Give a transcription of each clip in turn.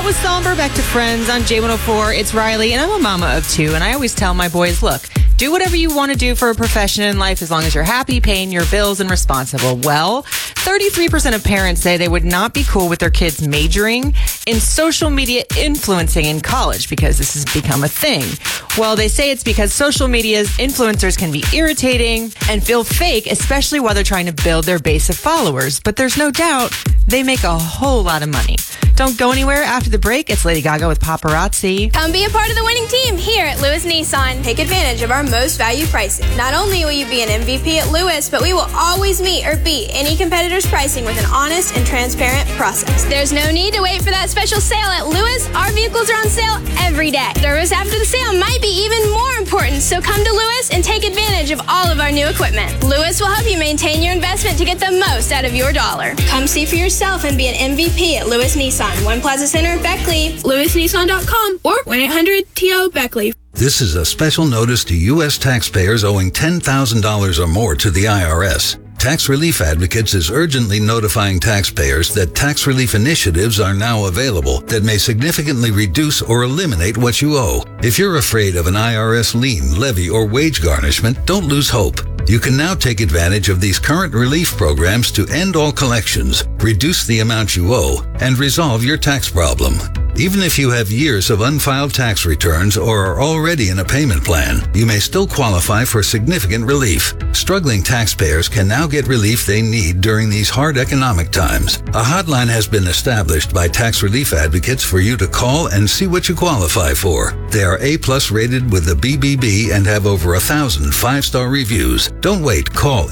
was Somber. Back to Friends on J104. It's Riley, and I'm a mama of two, and I always tell my boys, look, do whatever you want to do for a profession in life as long as you're happy, paying your bills, and responsible. Well, 33% of parents say they would not be cool with their kids majoring in social media influencing in college because this has become a thing. Well, they say it's because social media's influencers can be irritating and feel fake, especially while they're trying to build their base of followers. But there's no doubt they make a whole lot of money. Don't go anywhere. After the break, it's Lady Gaga with Paparazzi. Come be a part of the winning team here at Lewis Nissan. Take advantage of our most value pricing. Not only will you be an MVP at Lewis, but we will always meet or beat any competitor's pricing with an honest and transparent process. There's no need to wait for that special sale at Lewis. Our vehicles are on sale every day. Service after the sale might be even more important, so come to Lewis and take advantage of all of our new equipment. Lewis will help you maintain your investment to get the most out of your dollar. Come see for yourself and be an MVP at Lewis Nissan. One Plaza Center, Beckley, LewisNissan.com, or 1-800-TO-BECKLEY. This is a special notice to U.S. taxpayers owing $10,000 or more to the IRS. Tax Relief Advocates is urgently notifying taxpayers that tax relief initiatives are now available that may significantly reduce or eliminate what you owe. If you're afraid of an IRS lien, levy, or wage garnishment, don't lose hope. You can now take advantage of these current relief programs to end all collections, reduce the amount you owe, and resolve your tax problem. Even if you have years of unfiled tax returns or are already in a payment plan, you may still qualify for significant relief. Struggling taxpayers can now get relief they need during these hard economic times. A hotline has been established by Tax Relief Advocates for you to call and see what you qualify for. They are A+ rated with the BBB and have over 1,000 5-star reviews. Don't wait. Call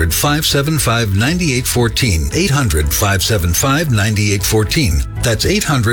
800-575-9814. 800-575-9814. That's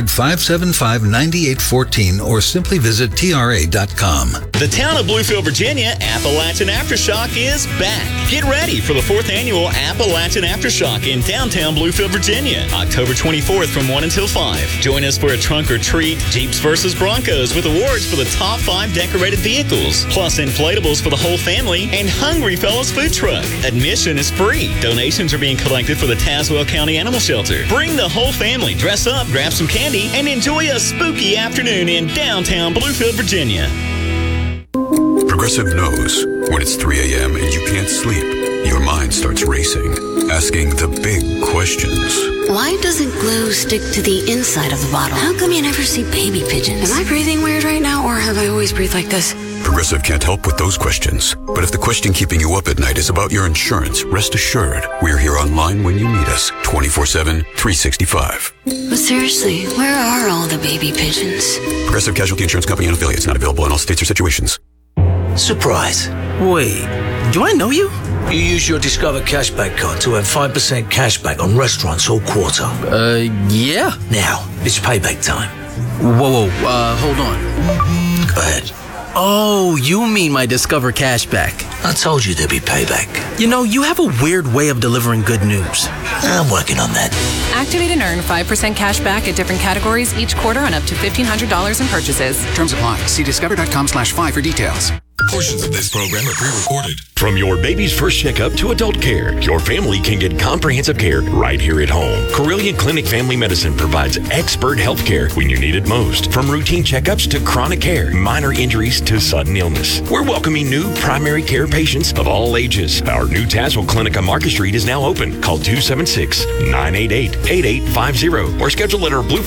800-575-9814 or simply visit TRA.com. The town of Bluefield, Virginia, Appalachian Aftershock is back. Get ready for the 4th annual Appalachian Aftershock in downtown Bluefield, Virginia, October 24th from 1 until 5. Join us for a trunk or treat, Jeeps versus Broncos with awards for the top 5 decorated vehicles, plus inflatables for the whole family, and Hungry Fellows Food Truck. Admission is free. Donations are being collected for the Tazewell County Animal Shelter. Bring the whole family, dress up, grab some candy, and enjoy a spooky afternoon in downtown Bluefield, Virginia. Progressive knows when it's 3 a.m. and you can't sleep, your mind starts racing, asking the big questions. Why doesn't glue stick to the inside of the bottle? How come you never see baby pigeons? Am I breathing weird right now, or have I always breathed like this? Progressive can't help with those questions. But if the question keeping you up at night is about your insurance, rest assured, we're here online when you need us, 24/7, 365. But seriously, where are all the baby pigeons? Progressive Casualty Insurance Company and affiliates, not available in all states or situations. Surprise. Wait, do I know you? You use your Discover Cashback card to earn 5% cashback on restaurants all quarter. Yeah. Now, it's payback time. Whoa, hold on. Go ahead. Oh, you mean my Discover Cashback. I told you there'd be payback. You know, you have a weird way of delivering good news. I'm working on that. Activate and earn 5% cash back at different categories each quarter on up to $1,500 in purchases. Terms apply. See discover.com/5 for details. Portions of this program are pre-recorded. From your baby's first checkup to adult care, your family can get comprehensive care right here at home. Carilion Clinic Family Medicine provides expert health care when you need it most. From routine checkups to chronic care, minor injuries to sudden illness. We're welcoming new primary care patients of all ages. Our new Tazewell Clinic on Market Street is now open. Call 276-988-8850 or schedule at our Blue